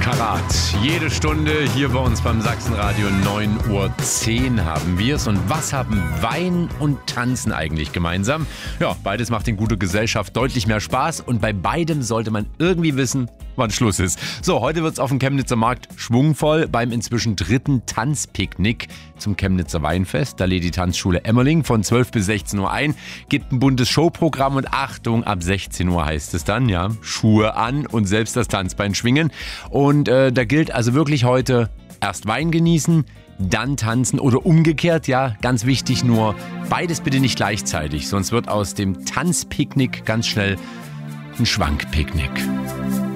Karat. Jede Stunde hier bei uns beim Sachsenradio 9:10 Uhr haben wir es. Und was haben Wein und Tanzen eigentlich gemeinsam? Ja, beides macht in guter Gesellschaft deutlich mehr Spaß. Und bei beidem sollte man irgendwie wissen, wann Schluss ist. So, heute wird es auf dem Chemnitzer Markt schwungvoll beim inzwischen 3. Tanzpicknick zum Chemnitzer Weinfest. Da lädt die Tanzschule Emmerling von 12 bis 16 Uhr ein, gibt ein buntes Showprogramm und Achtung, ab 16 Uhr heißt es dann, ja, Schuhe an und selbst das Tanzbein schwingen. Und da gilt also wirklich heute erst Wein genießen, dann tanzen oder umgekehrt, ja, ganz wichtig, nur beides bitte nicht gleichzeitig, sonst wird aus dem Tanzpicknick ganz schnell ein Schwankpicknick.